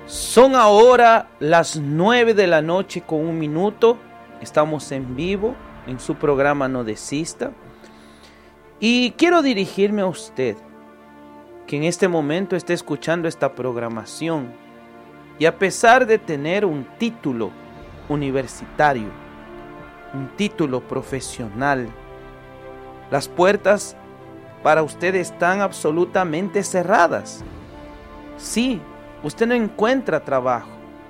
Son ahora las 9 de la noche con 1 minuto. Estamos en vivo en su programa No Desista. Y quiero dirigirme a usted, que en este momento está escuchando esta programación. Y a pesar de tener un título universitario, un título profesional, las puertas para usted están absolutamente cerradas. Sí, usted no encuentra trabajo.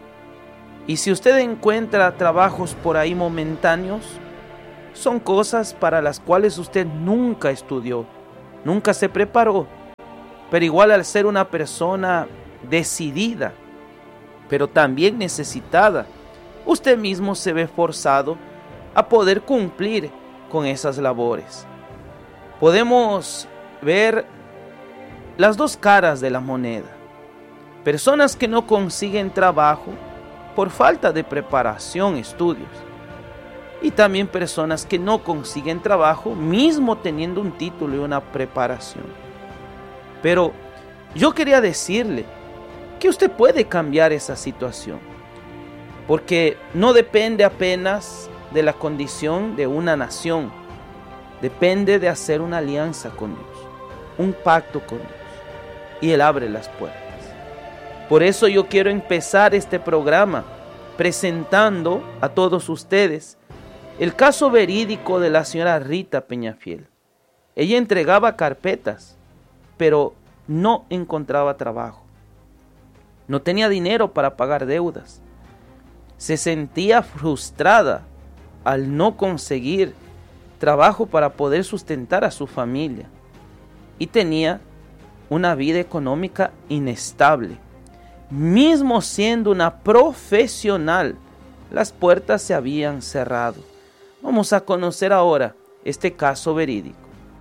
Y si usted encuentra trabajos por ahí momentáneos, son cosas para las cuales usted nunca estudió, nunca se preparó. Pero igual, al ser una persona decidida, pero también necesitada, usted mismo se ve forzado a poder cumplir con esas labores. Podemos ver las dos caras de la moneda. Personas que no consiguen trabajo por falta de preparación, estudios. Y también personas que no consiguen trabajo mismo teniendo un título y una preparación. Pero yo quería decirle que usted puede cambiar esa situación. Porque no depende apenas de la condición de una nación. Depende de hacer una alianza con Dios, un pacto con Dios. Y Él abre las puertas. Por eso yo quiero empezar este programa presentando a todos ustedes el caso verídico de la señora Rita Peñafiel. Ella entregaba carpetas, pero no encontraba trabajo. No tenía dinero para pagar deudas. Se sentía frustrada al no conseguir trabajo para poder sustentar a su familia. Y tenía una vida económica inestable. Mismo siendo una profesional, las puertas se habían cerrado. Vamos a conocer ahora este caso verídico.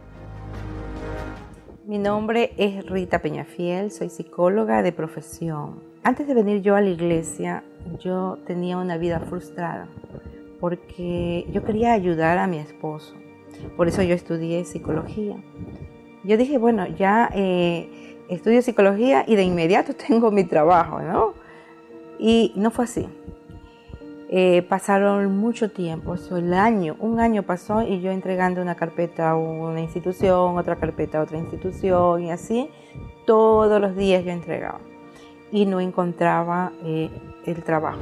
Mi nombre es Rita Peñafiel, soy psicóloga de profesión. Antes de venir yo a la iglesia, yo tenía una vida frustrada porque yo quería ayudar a mi esposo. Por eso yo estudié psicología. Yo dije, bueno, ya estudio psicología y de inmediato tengo mi trabajo, ¿no? Y no fue así. Pasaron mucho tiempo, un año pasó y yo entregando una carpeta a una institución, otra carpeta a otra institución y así todos los días yo entregaba y no encontraba el trabajo.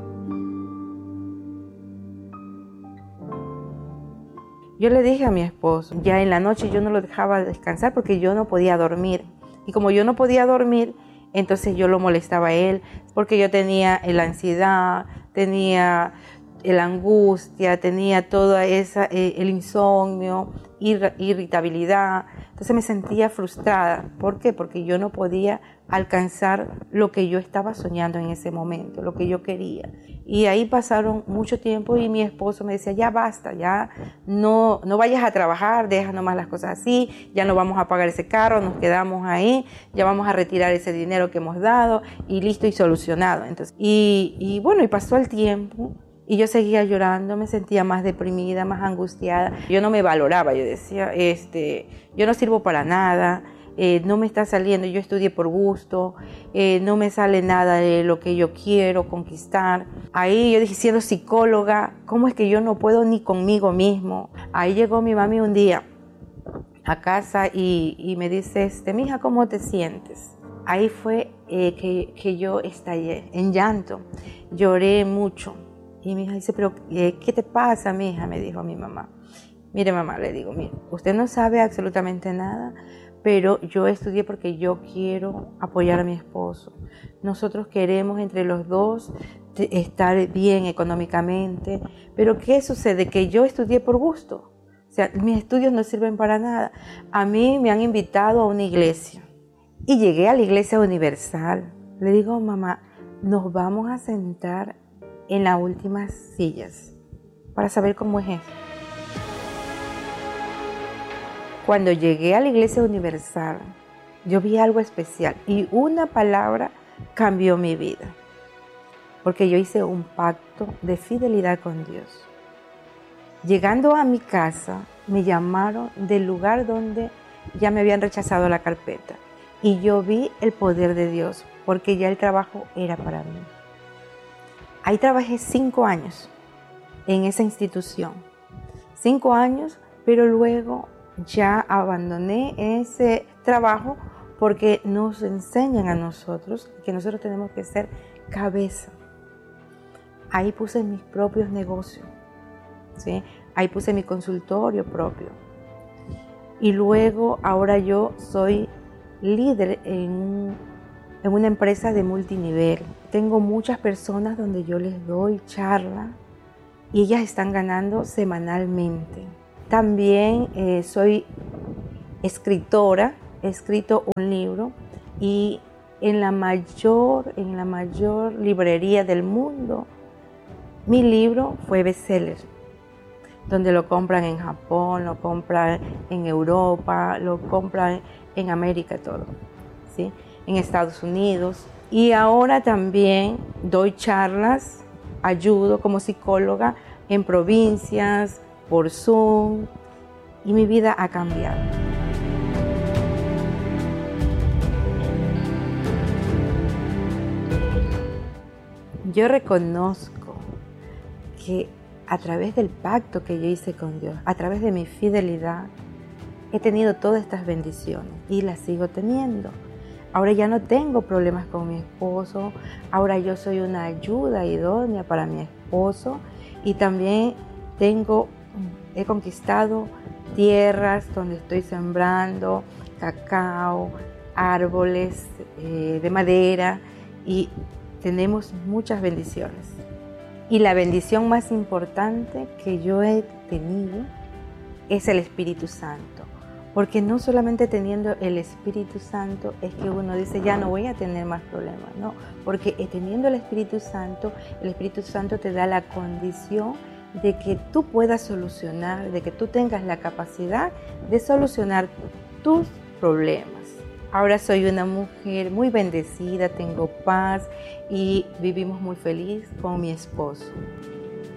Yo le dije a mi esposo, ya en la noche yo no lo dejaba descansar porque yo no podía dormir. Y como yo no podía dormir, entonces yo lo molestaba a él porque yo tenía la ansiedad, tenía la angustia, tenía toda esa, el insomnio, irritabilidad. Entonces me sentía frustrada. ¿Por qué? Porque yo no podía alcanzar lo que yo estaba soñando en ese momento, lo que yo quería. Y ahí pasaron mucho tiempo y mi esposo me decía, ya basta, ya no vayas a trabajar, deja nomás las cosas así, ya no vamos a pagar ese carro, nos quedamos ahí, ya vamos a retirar ese dinero que hemos dado y listo y solucionado. Entonces, y bueno, y pasó el tiempo y yo seguía llorando, me sentía más deprimida, más angustiada. Yo no me valoraba, yo decía, yo no sirvo para nada. No me está saliendo, yo estudié por gusto, no me sale nada de lo que yo quiero conquistar. Ahí yo dije, siendo psicóloga, ¿cómo es que yo no puedo ni conmigo mismo? Ahí llegó mi mami un día a casa y me dice, mija, ¿cómo te sientes? Ahí fue que yo estallé en llanto, lloré mucho. Y mi hija dice, pero ¿qué te pasa, mija? Me dijo mi mamá. Mire, mamá, le digo, mire, usted no sabe absolutamente nada, pero yo estudié porque yo quiero apoyar a mi esposo. Nosotros queremos entre los dos estar bien económicamente, pero ¿qué sucede? Que yo estudié por gusto. O sea, mis estudios no sirven para nada. A mí me han invitado a una iglesia y llegué a la Iglesia Universal. Le digo, mamá, nos vamos a sentar en las últimas sillas para saber cómo es eso. Cuando llegué a la Iglesia Universal, yo vi algo especial y una palabra cambió mi vida, porque yo hice un pacto de fidelidad con Dios. Llegando a mi casa, me llamaron del lugar donde ya me habían rechazado la carpeta y yo vi el poder de Dios, porque ya el trabajo era para mí. Ahí trabajé 5 años en esa institución, 5 años, pero luego ya abandoné ese trabajo porque nos enseñan a nosotros que nosotros tenemos que ser cabeza. Ahí puse mis propios negocios, ¿sí? Ahí puse mi consultorio propio. Y luego ahora yo soy líder en una empresa de multinivel. Tengo muchas personas donde yo les doy charla y ellas están ganando semanalmente. También soy escritora, he escrito un libro y en la mayor librería del mundo, mi libro fue bestseller, donde lo compran en Japón, lo compran en Europa, lo compran en América, todo, ¿sí? En Estados Unidos. Y ahora también doy charlas, ayudo como psicóloga en provincias, por Zoom, y mi vida ha cambiado. Yo reconozco que a través del pacto que yo hice con Dios, a través de mi fidelidad, he tenido todas estas bendiciones y las sigo teniendo. Ahora ya no tengo problemas con mi esposo, ahora yo soy una ayuda idónea para mi esposo y también he conquistado tierras donde estoy sembrando cacao, árboles de madera y tenemos muchas bendiciones. Y la bendición más importante que yo he tenido es el Espíritu Santo. Porque no solamente teniendo el Espíritu Santo es que uno dice, ya no voy a tener más problemas, no. Porque teniendo el Espíritu Santo te da la condición de que tú puedas solucionar, de que tú tengas la capacidad de solucionar tus problemas. Ahora soy una mujer muy bendecida, tengo paz y vivimos muy feliz con mi esposo.